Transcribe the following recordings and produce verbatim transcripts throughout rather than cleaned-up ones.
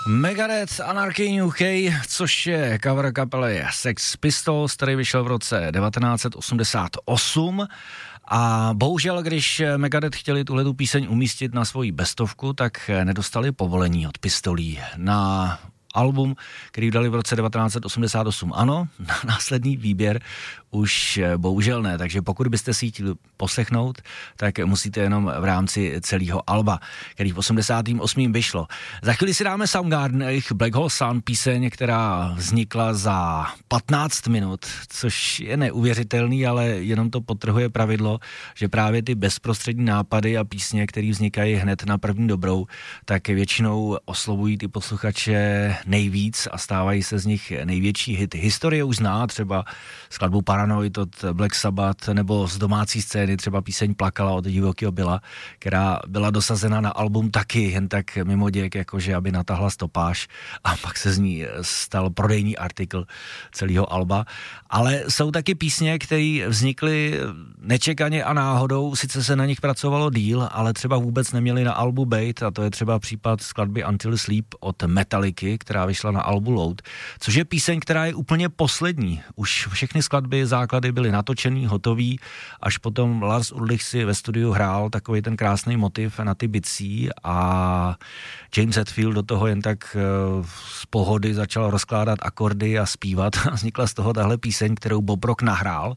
Megadeth Anarchy U K, což je cover kapely Sex Pistols, který vyšel v roce devatenáct set osmdesát osm. A bohužel, když Megadeth chtěli tuhletu píseň umístit na svoji bestovku, tak nedostali povolení od pistolí na album, který dali v roce devatenáct set osmdesát osm. Ano, na následný výběr už bohužel ne, takže pokud byste si chtěli poslechnout, tak musíte jenom v rámci celého alba, který v osmdesátém osmém vyšlo. Za chvíli si dáme Soundgarden, jejich Black Hole Sun, píseň, která vznikla za patnáct minut, což je neuvěřitelný, ale jenom to podtrhuje pravidlo, že právě ty bezprostřední nápady a písně, které vznikají hned na první dobrou, tak většinou oslovují ty posluchače nejvíc a stávají se z nich největší hity. Historie už zná, třeba skladbu Paranoid od Black Sabbath, nebo z domácí scény třeba píseň Plakala od Divokého Billa, která byla dosazena na album taky jen tak mimoděk, jakože aby natahla stopáž a pak se z ní stal prodejní artikl celého alba. Ale jsou taky písně, které vznikly nečekaně a náhodou, sice se na nich pracovalo díl, ale třeba vůbec neměli na albu bejt, a to je třeba případ skladby Until Sleep od Metallicy, která vyšla na albu Load, což je píseň, která je úplně poslední. Už všechny skladby, základy byly natočený, hotový, až potom Lars Ulrich si ve studiu hrál takový ten krásný motiv na ty bicí a James Hetfield do toho jen tak z pohody začal rozkládat akordy a zpívat a vznikla z toho tahle píseň, kterou Bob Rock nahrál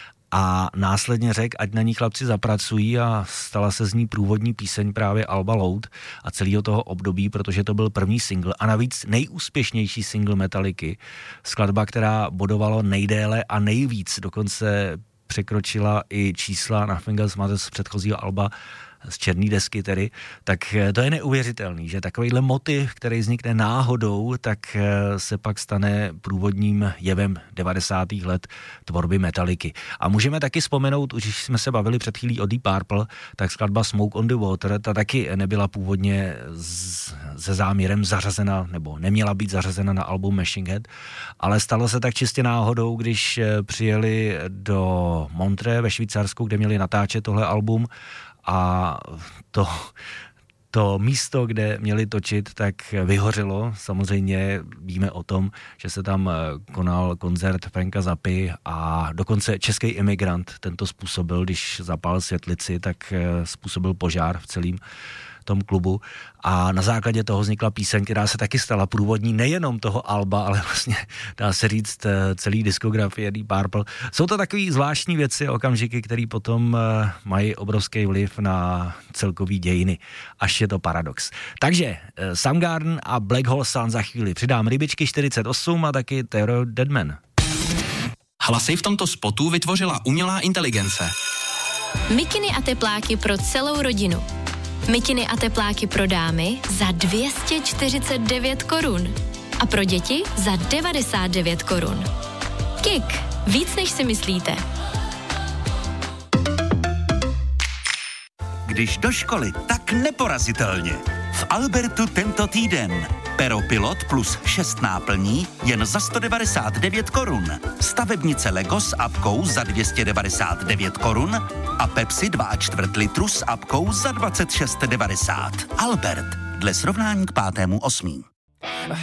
a následně řekl, ať na ní chlapci zapracují, a stala se z ní průvodní píseň právě alba Load a celého toho období, protože to byl první single a navíc nejúspěšnější single Metallicy. Skladba, která bodovalo nejdéle a nejvíc, dokonce překročila i čísla Nothing Else Matters z předchozího alba, z černý desky tedy, tak to je neuvěřitelný, že takovýhle motiv, který vznikne náhodou, tak se pak stane průvodním jevem devadesátých let tvorby Metallicy. A můžeme taky vzpomenout, už jsme se bavili před chvílí o Deep Purple, tak skladba Smoke on the Water, ta taky nebyla původně z, se záměrem zařazena, nebo neměla být zařazena na album Machine Head, ale stalo se tak čistě náhodou, když přijeli do Montreux ve Švýcarsku, kde měli natáčet tohle album, a to, to místo, kde měli točit, tak vyhořelo. Samozřejmě víme o tom, že se tam konal koncert Franka Zappy a dokonce český imigrant tento způsobil, když zapál světlici, tak způsobil požár v celém tom klubu a na základě toho vznikla píseň, která se taky stala průvodní nejenom toho alba, ale vlastně dá se říct celý diskografie Deep Purple. Jsou to takový zvláštní věci a okamžiky, které potom mají obrovský vliv na celkový dějiny. Až je to paradox. Takže Soundgarden a Black Hole Sun za chvíli. Přidám Rybičky čtyřicet osm a taky Terror Deadman. Hlasy v tomto spotu vytvořila umělá inteligence. Mikiny a tepláky pro celou rodinu. Mikiny a tepláky pro dámy za dvě stě čtyřicet devět korun a pro děti za devadesát devět korun. Kik, víc než si myslíte. Když do školy, tak neporazitelně. V Albertu tento týden. Peropilot plus šest náplní jen za sto devadesát devět korun. Stavebnice Lego s apkou za dvě stě devadesát devět korun a Pepsi dva a čtvrt litru s apkou za dvacet šest devadesát. Albert, dle srovnání k pátému osmý.